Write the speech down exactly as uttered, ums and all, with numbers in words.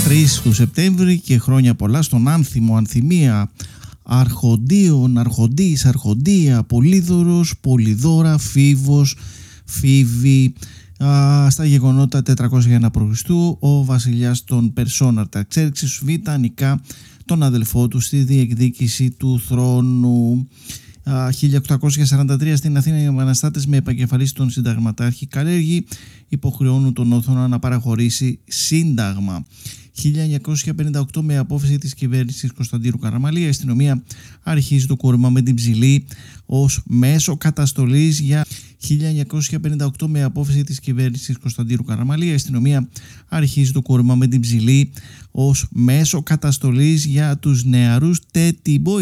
τρεις του Σεπτέμβρη και χρόνια πολλά στον Άνθιμο, Ανθιμία, Αρχοντίων, Αρχοντής, Αρχοντία, Πολύδωρος, Πολυδώρα, Φίβος, Φίβη. Α, στα γεγονότα τετρακόσια ένα π.Χ. ο βασιλιάς των Περσών Αρταξέρξης Β νικά τον αδελφό του στη διεκδίκηση του θρόνου. Α, χίλια οκτακόσια σαράντα τρία στην Αθήνα οι επαναστάτες με επακεφαλής τον συνταγματάρχη Καλέργη υποχρεώνουν τον Όθωνα να παραχωρήσει σύνταγμα. χίλια εννιακόσια πενήντα οκτώ με απόφαση της κυβέρνησης Κωνσταντίνου Καραμαλή η αστυνομία αρχίζει το κούρεμα με την ψηλή ως μέσο καταστολής για χίλια εννιακόσια πενήντα οκτώ με απόφαση της κυβέρνησης Κωνσταντίνου Καραμαλή η αστυνομία αρχίζει το κούρεμα με την ψηλή ως μέσο καταστολής για τους νεαρούς Teddy Boys.